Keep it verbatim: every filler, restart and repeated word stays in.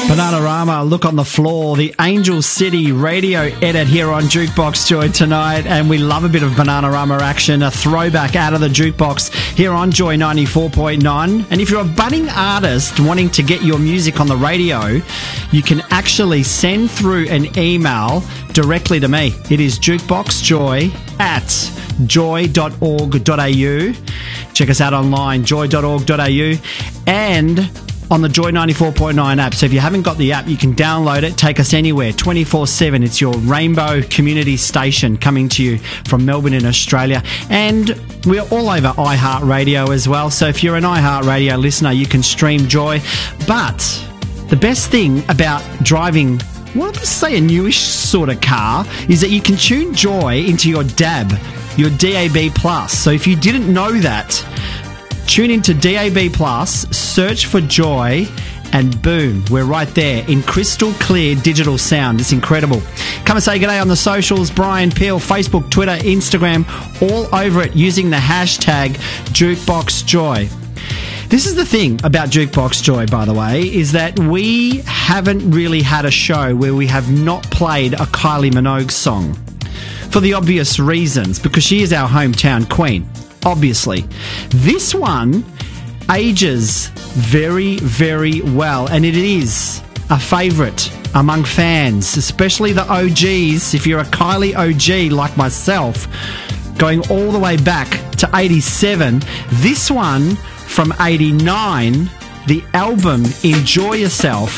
Bananarama, Look on the Floor, the Angel City radio edit here on Jukebox Joy tonight, and we love a bit of Bananarama action, a throwback out of the jukebox here on Joy ninety-four point nine. And if you're a budding artist wanting to get your music on the radio, you can actually send through an email directly to me. It is jukeboxjoy at joy dot org dot a u. Check us out online, joy dot org dot a u, and on the Joy ninety-four point nine app. So if you haven't got the app, you can download it. Take us anywhere, twenty-four seven. It's your rainbow community station coming to you from Melbourne in Australia. And we're all over iHeartRadio as well. So if you're an iHeartRadio listener, you can stream Joy. But the best thing about driving, well, let's say a newish sort of car, is that you can tune Joy into your D A B, your D A B plus. So if you didn't know that, tune into D A B plus, search for Joy, and boom, we're right there in crystal clear digital sound. It's incredible. Come and say g'day on the socials. Brian Peel, Facebook, Twitter, Instagram, all over it using the hashtag JukeboxJoy. This is the thing about Jukebox Joy, by the way, is that we haven't really had a show where we have not played a Kylie Minogue song. For the obvious reasons, because she is our hometown queen. Obviously. This one ages very, very well, and it is a favourite among fans, especially the O Gs. If you're a Kylie O G like myself, going all the way back to eighty-seven, this one from eighty-nine, the album Enjoy Yourself,